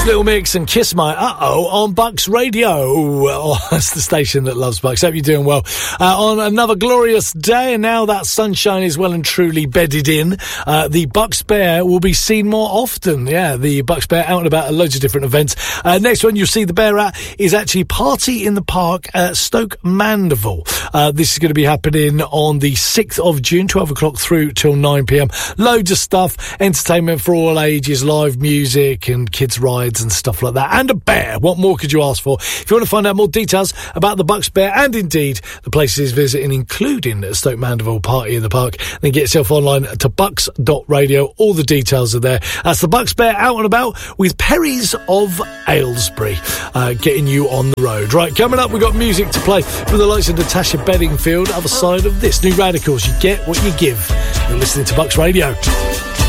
Little Mix and Kiss My Uh-Oh on Bucks Radio. Oh, that's the station that loves Bucks. Hope you're doing well. On another glorious day, and now that sunshine is well and truly bedded in, the Bucks Bear will be seen more often. Yeah, the Bucks Bear out and about at loads of different events. Next one you'll see the Bear at is actually Party in the Park at Stoke Mandeville. This is going to be happening on the 6th of June, 12 o'clock through till 9 p.m. Loads of stuff, entertainment for all ages, live music and kids' rides and stuff like that, and a bear. What more could you ask for? If you want to find out more details about the Bucks Bear and indeed the places he's visiting, including Stoke Mandeville Party in the Park, then get yourself online to bucks.radio. All the details are there. That's the Bucks Bear out and about with Perry's of Aylesbury, getting you on the road. Right, coming up, we've got music to play from the likes of Natasha Bedingfield. Other side of this, New Radicals. You get what you give. You're listening to Bucks Radio.